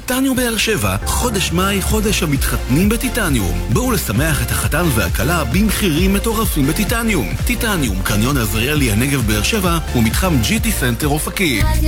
טיטניום באר שבע, חודש מאי, חודש המתחתנים בטיטניום. בואו לשמח את החתן והכלה במחירים מטורפים בטיטניום. טיטניום, קניון עזריאלי הנגב באר שבע ומתחם GT סנטר אופקים.